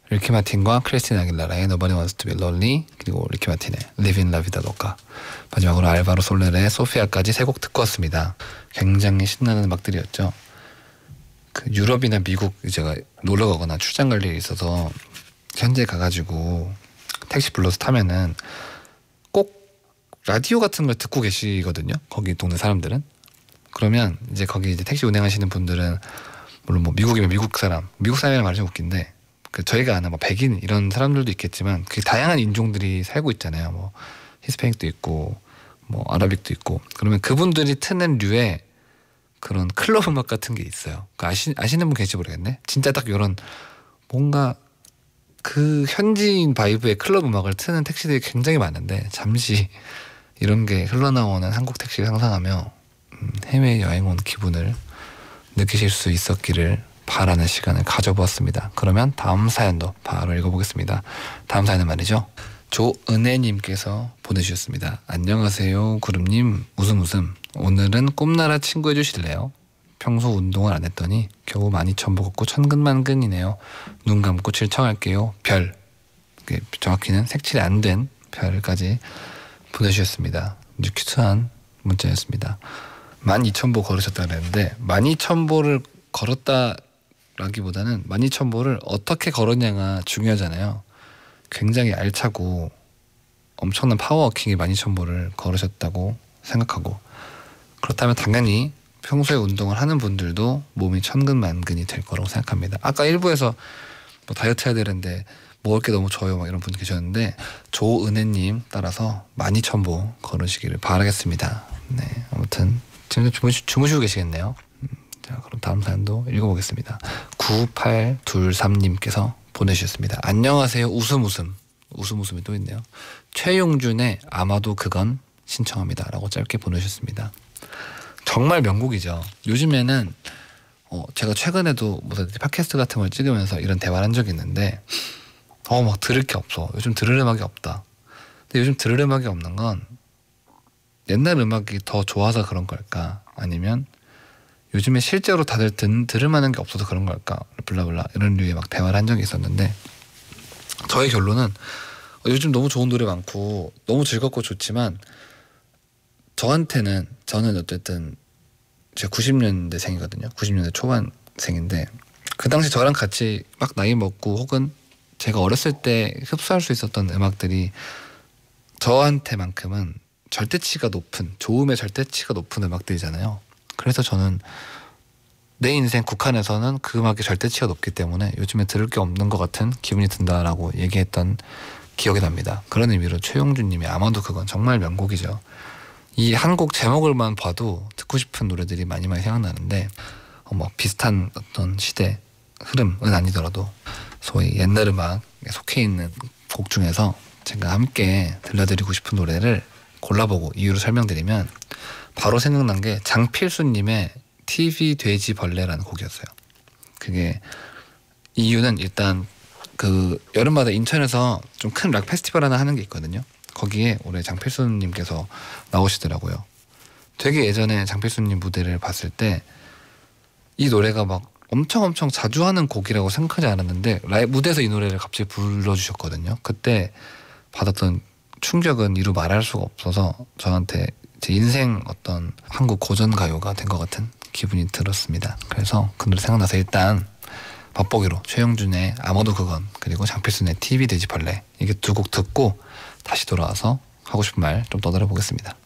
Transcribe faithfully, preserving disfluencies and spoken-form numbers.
리키 마틴과 크리스티나 아길레라의 Nobody Wants to Be Lonely, 그리고 리키 마틴의 Live in La Vida Loca, 마지막으로 알바로 솔레르의 소피아까지 세 곡 듣고 왔습니다. 굉장히 신나는 음악들이었죠. 그 유럽이나 미국 제가 놀러 가거나 출장 갈 일이 있어서 현지에 가가지고 택시 불러서 타면은 꼭 라디오 같은 걸 듣고 계시거든요. 거기 동네 사람들은. 그러면 이제 거기 이제 택시 운행하시는 분들은 물론 뭐 미국이면 미국 사람, 미국 사람이라는 말이 좀 웃긴데, 그 저희가 아는 뭐 백인 이런 사람들도 있겠지만 그 다양한 인종들이 살고 있잖아요. 뭐 히스패닉도 있고 뭐 아라빅도 있고. 그러면 그분들이 트는 류의 그런 클럽 음악 같은 게 있어요. 그 아시, 아시는 분 계실지 모르겠네. 진짜 딱 이런 뭔가 그 현지인 바이브의 클럽 음악을 트는 택시들이 굉장히 많은데, 잠시 이런 게 흘러나오는 한국 택시를 상상하며 음, 해외여행 온 기분을 느끼실 수 있었기를 바라는 시간을 가져보았습니다. 그러면 다음 사연도 바로 읽어보겠습니다. 다음 사연은 말이죠, 조은혜님께서 보내주셨습니다. 안녕하세요 구름님, 웃음 웃음. 오늘은 꿈나라 친구 해주실래요? 평소 운동을 안 했더니 겨우 만 이천 보 걷고 천근만근이네요. 눈 감고 질청할게요. 별. 정확히는 색칠이 안 된 별까지 보내주셨습니다. 아주 큐트한 문자였습니다. 만 이천 보 걸으셨다 그랬는데, 만 이천 보를 걸었다라기보다는 만 이천 보를 어떻게 걸었냐가 중요하잖아요. 굉장히 알차고 엄청난 파워워킹에 만 이천 보를 걸으셨다고 생각하고, 그렇다면 당연히 평소에 운동을 하는 분들도 몸이 천근만근이 될 거라고 생각합니다. 아까 일부에서 뭐 다이어트 해야 되는데 먹을 게 너무 적어요 막 이런 분 계셨는데, 조은혜님 따라서 만 이천 보 걸으시기를 바라겠습니다. 네, 아무튼 지금 주무시, 주무시고 계시겠네요. 음, 자, 그럼 다음 사연도 읽어보겠습니다. 구팔이삼님께서 보내주셨습니다. 안녕하세요. 웃음 웃음. 웃음 웃음이 또 있네요. 최용준의 아마도 그건 신청합니다 라고 짧게 보내주셨습니다. 정말 명곡이죠. 요즘에는 어, 제가 최근에도 무슨 팟캐스트 같은 걸 찍으면서 이런 대화를 한 적이 있는데, 어, 막 들을 게 없어. 요즘 들을 음악이 없다. 근데 요즘 들을 음악이 없는 건 옛날 음악이 더 좋아서 그런 걸까? 아니면 요즘에 실제로 다들 든, 들을 만한 게 없어서 그런 걸까? 블라블라 이런 류의 막 대화를 한 적이 있었는데, 저의 결론은 어, 요즘 너무 좋은 노래 많고 너무 즐겁고 좋지만, 저한테는, 저는 어쨌든 제가 구십 년대생이거든요. 구십 년대 초반생인데, 그 당시 저랑 같이 막 나이 먹고 혹은 제가 어렸을 때 흡수할 수 있었던 음악들이 저한테만큼은 절대치가 높은, 좋음의 절대치가 높은 음악들이잖아요. 그래서 저는 내 인생 국한에서는 그 음악이 절대치가 높기 때문에 요즘에 들을 게 없는 것 같은 기분이 든다라고 얘기했던 기억이 납니다. 그런 의미로 최용준님이 아마도 그건 정말 명곡이죠. 이 한 곡 제목을만 봐도 듣고 싶은 노래들이 많이 많이 생각나는데, 어, 뭐 비슷한 어떤 시대 흐름은 아니더라도 소위 옛날 음악에 속해 있는 곡 중에서 제가 함께 들려드리고 싶은 노래를 골라보고 이유를 설명드리면, 바로 생각난 게 장필수님의 티비 돼지 벌레라는 곡이었어요. 그게 이유는 일단 그 여름마다 인천에서 좀 큰 락 페스티벌 하나 하는 게 있거든요. 거기에 올해 장필수님께서 나오시더라고요. 되게 예전에 장필수님 무대를 봤을 때 이 노래가 막 엄청 엄청 자주 하는 곡이라고 생각하지 않았는데, 라이, 무대에서 이 노래를 갑자기 불러주셨거든요. 그때 받았던 충격은 이루 말할 수가 없어서 저한테 제 인생 어떤 한국 고전 가요가 된 것 같은 기분이 들었습니다. 그래서 그 노래 생각나서 일단 맛보기로 최용준의 아마도 그건, 그리고 장필순의 티비 돼지 벌레, 이게 두 곡 듣고 다시 돌아와서 하고 싶은 말 좀 떠들어 보겠습니다.